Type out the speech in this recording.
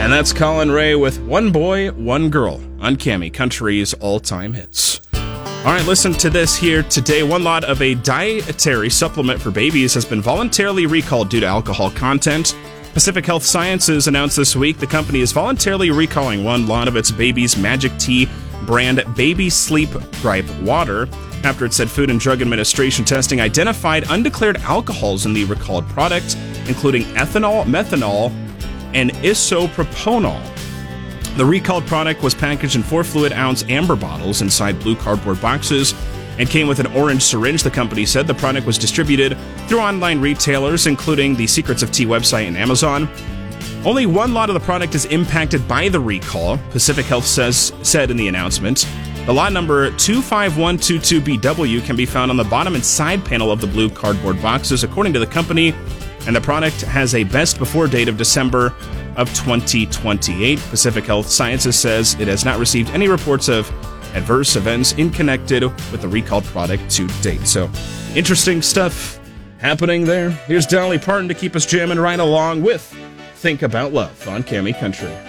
And that's Colin Ray with One Boy, One Girl on Cammy Country's all-time hits. All right, listen to this here today. One lot of a dietary supplement for babies has been voluntarily recalled due to alcohol content. Pacific Health Sciences announced this week the company is voluntarily recalling one lot of its Baby's Magic Tea brand Baby Sleep Gripe Water after it said Food and Drug Administration testing identified undeclared alcohols in the recalled product, including ethanol, methanol, and isopropanol. The recalled product was packaged in 4 fluid-ounce amber bottles inside blue cardboard boxes and came with an orange syringe. The company said the product was distributed through online retailers, including the Secrets of Tea website and Amazon. Only one lot of the product is impacted by the recall, Pacific Health said in the announcement. The lot number 25122BW can be found on the bottom and side panel of the blue cardboard boxes, according to the company, and the product has a best before date of December of 2028. Pacific Health Sciences says it has not received any reports of adverse events connected with the recalled product to date. So, interesting stuff happening there. Here's Dolly Parton to keep us jamming right along with Think About Love on Cammy Country.